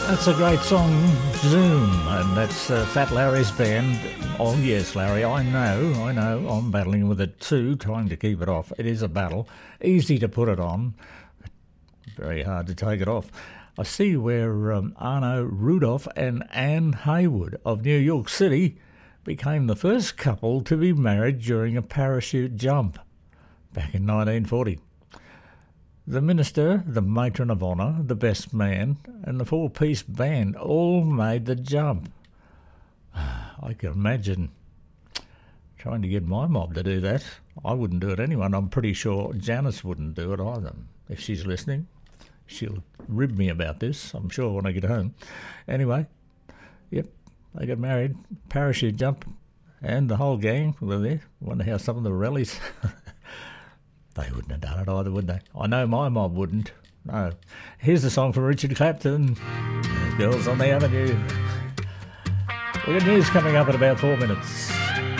That's a great song, Zoom, and that's Fat Larry's band. Oh yes, Larry, I know, I'm battling with it too, trying to keep it off. It is a battle, easy to put it on, very hard to take it off. I see where Arno Rudolph and Anne Haywood of New York City became the first couple to be married during a parachute jump back in 1940. The minister, the matron of honour, the best man, and the four-piece band all made the jump. I can imagine trying to get my mob to do that. I wouldn't do it anyway, and I'm pretty sure Janice wouldn't do it either. If she's listening, she'll rib me about this, I'm sure, when I get home. Anyway, yep, they got married, parachute jump, and the whole gang were there. Wonder how some of the rallies... They wouldn't have done it either, would they? I know my mob wouldn't. No. Here's the song from Richard Clapton, Girls on the Avenue. We've got news coming up in about 4 minutes.